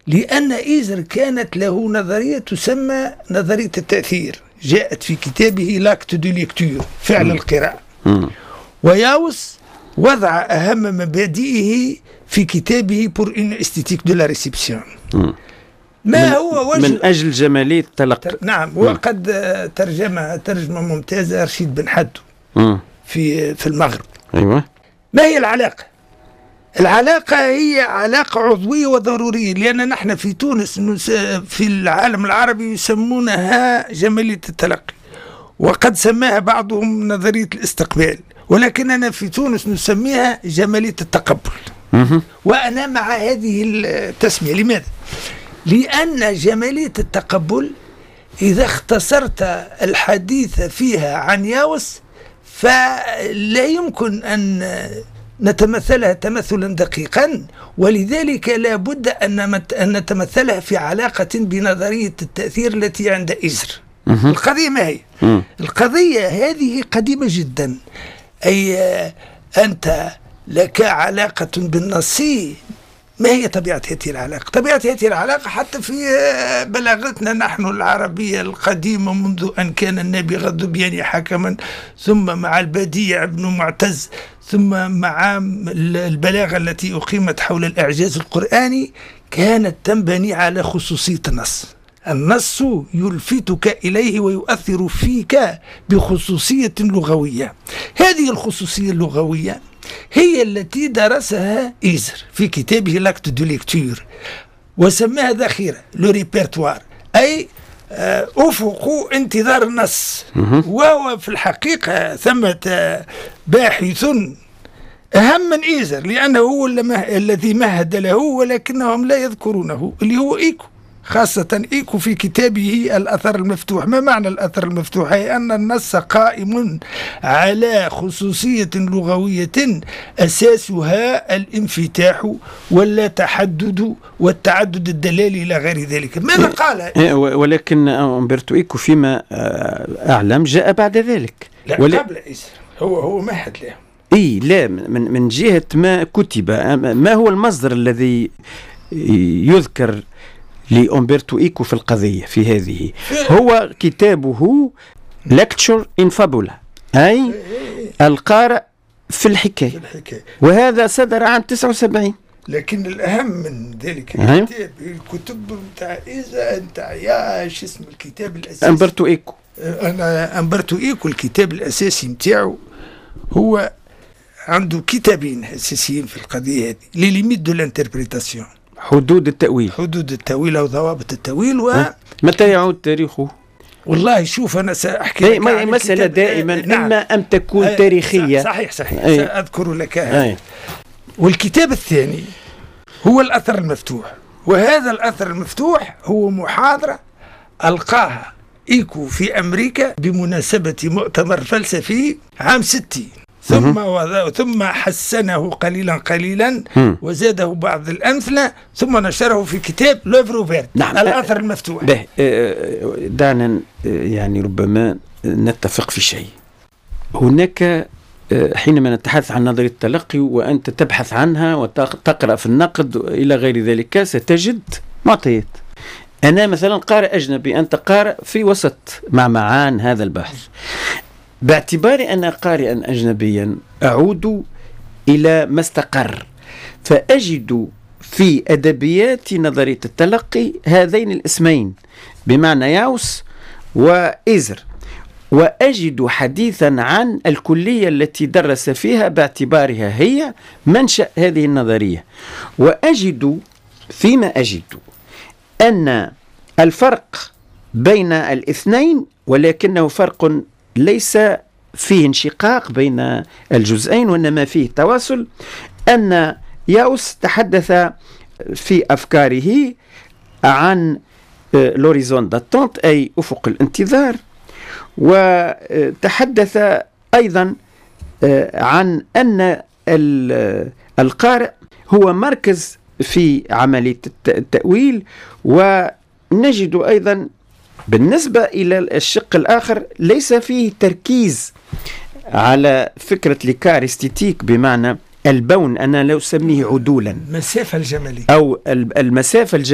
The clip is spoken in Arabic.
لأن إيزر كانت له نظرية تسمى نظرية التأثير، جاءت في كتابه لاكت دو ليكتور، فعل القراءة. وياوس وضع أهم مبادئه في كتابه بور إن استيتيك دو لا ريسبسيون. ما هو وجه من أجل جمالية التلقي. نعم، وقد ترجمة ممتازة رشيد بن حدو في المغرب. أيوة. ما هي العلاقة؟ العلاقة هي علاقة عضوية وضرورية، لأن نحن في تونس في العالم العربي يسمونها جمالية التلقي، وقد سماها بعضهم نظرية الاستقبال، ولكننا في تونس نسميها جمالية التقبل. وأنا مع هذه التسمية. لماذا؟ لأن جمالية التقبل إذا اختصرت الحديث فيها عن ياوس فلا يمكن أن نتمثلها تمثلا دقيقا، ولذلك لا بد أن نتمثلها في علاقة بنظرية التأثير التي عند إيزر. القضية ما هي؟ القضية هذه قديمة جدا، أي أنت لك علاقة بالنص. ما هي طبيعة هذه العلاقة؟ طبيعة هذه العلاقة حتى في بلاغتنا نحن العربية القديمة، منذ أن كان النبي غضبيان حكما، ثم مع البديع بن معتز، ثم مع البلاغة التي أقيمت حول الإعجاز القرآني، كانت تنبني على خصوصية النص. النص يلفتك إليه ويؤثر فيك بخصوصية لغوية. هذه الخصوصية اللغوية هي التي درسها إيزر في كتابه لاكت دو ليكتور، وسماها ذخيرة لو ريبرتوار، أي أفق انتظار النص. وهو في الحقيقة ثمة باحث أهم من إيزر، لأنه هو الذي مهد له ولكنهم لا يذكرونه، اللي هو إيكو، خاصة إيكو في كتابه الأثر المفتوح. ما معنى الأثر المفتوح؟ أي أن النص قائم على خصوصية لغوية أساسها الانفتاح ولا تحدد والتعدد الدلالي إلى غير ذلك. ماذا قال؟ ولكن أمبرتو إيكو فيما أعلم جاء بعد ذلك. لا، قبل إيزر، هو مهد له. لا، من جهة ما كتب. ما هو المصدر الذي يذكر لأمبرتو إيكو في القضية في هذه؟ هو كتابه Lecture in Fabula، أي القارئ في الحكاية، وهذا صدر عام 79. لكن الأهم من ذلك الكتب نتاع إذا نتاع ياش اسم الكتاب الأساسي أمبرتو إيكو. أنا أمبرتو إيكو الكتاب الأساسي نتاعو هو عنده كتابين أساسيين في القضية هذه، لي ليميت دو لانتربريتاسيون، حدود التأويل أو ضوابط التأويل. متى يعود تاريخه؟ والله شوف، أنا سأحكي لك عن مسألة دائما إما أن تكون تاريخية. صحيح. سأذكر لك والكتاب الثاني هو الأثر المفتوح، وهذا الأثر المفتوح هو محاضرة ألقاها إيكو في أمريكا بمناسبة مؤتمر فلسفي عام 60، ثم حسنه قليلا وزاده بعض الأمثلة، ثم نشره في كتاب لوفروفيرت. نعم. الأثر المفتوح. دعنا يعني ربما نتفق في شيء. هناك حينما نتحدث عن نظرية التلقي وأنت تبحث عنها وتقرأ في النقد إلى غير ذلك، ستجد معطيات. أنا مثلا قارئ أجنبي، أنت قارئ في وسط معمعان هذا البحث. باعتباري أنا قارئا أجنبيا أعود إلى ما استقر، فأجد في أدبيات نظرية التلقي هذين الاسمين، بمعنى ياوس وإيزر، وأجد حديثا عن الكلية التي درس فيها باعتبارها هي منشأ هذه النظرية. وأجد أن الفرق بين الاثنين، ولكنه فرق ليس فيه انشقاق بين الجزئين وإنما فيه تواصل، أن ياوس تحدث في أفكاره عن لوريزون داتونت، أي أفق الانتظار، وتحدث أيضا عن أن القارئ هو مركز في عملية التأويل. ونجد أيضا بالنسبة إلى الشق الآخر ليس فيه تركيز على فكرة الكاريستيتيك، بمعنى البون، أنا لا أسميه عدولا، المسافة الجمالية أو المسافة